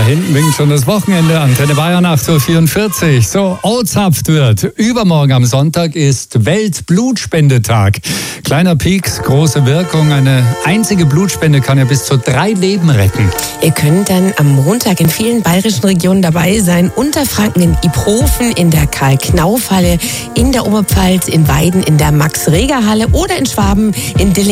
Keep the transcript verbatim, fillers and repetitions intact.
hinten winkt schon das Wochenende. Antenne Bayern acht Uhr vierundvierzig. So, orthaft wird. Übermorgen am Sonntag ist Weltblutspendetag. Kleiner Pieks, große Wirkung. Eine einzige Blutspende kann ja bis zu drei Leben retten. Ihr könnt dann am Montag in vielen bayerischen Regionen dabei sein. Unterfranken in Iphofen, in der Karl-Knauf-Halle, in der Oberpfalz, in Weiden, in der Max-Reger-Halle oder in Schwaben, in Dillingen.